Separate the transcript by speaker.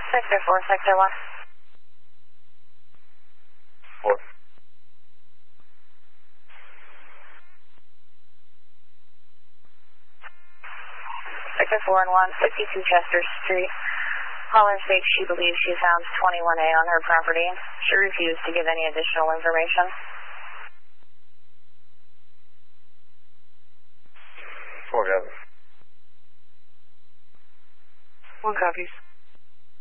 Speaker 1: Sector 4, Sector 1.
Speaker 2: 4.
Speaker 1: Sector 4 and 1, 52 Chester Street. Caller states she believes she found 21A on her property. She refused to give any additional information.
Speaker 2: 4 copies.
Speaker 3: 1 copies.